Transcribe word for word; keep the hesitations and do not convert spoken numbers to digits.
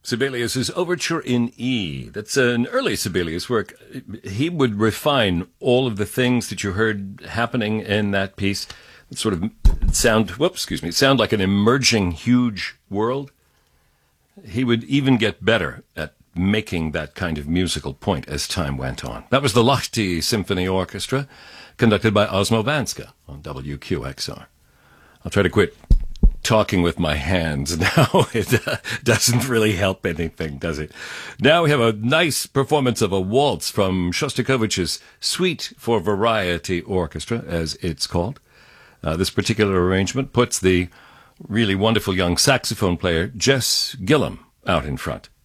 Sibelius's Overture in E. That's an early Sibelius work. He would refine all of the things that you heard happening in that piece. Sort of sound, whoops, excuse me, sound like an emerging huge world. He would even get better at making that kind of musical point as time went on. That was the Lahti Symphony Orchestra, conducted by Osmo Vanska on W Q X R. I'll try to quit talking with my hands now. It uh, doesn't really help anything, does it? Now we have a nice performance of a waltz from Shostakovich's Suite for Variety Orchestra, as it's called. Uh, this particular arrangement puts the really wonderful young saxophone player Jess Gillum out in front.